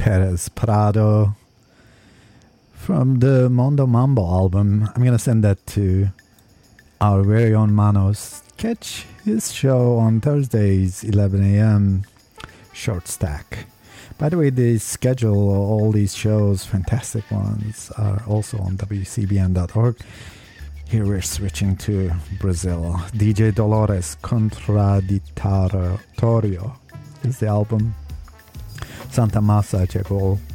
Perez Prado from the Mondo Mambo album. I'm going to send that to our very own Manos. Catch his show on Thursdays, 11 a.m. Short Stack. By the way, the schedule, all these shows, fantastic ones, are also on WCBN.org. Here we're switching to Brazil. DJ Dolores Contradictorio is the album. Santa Massa chegou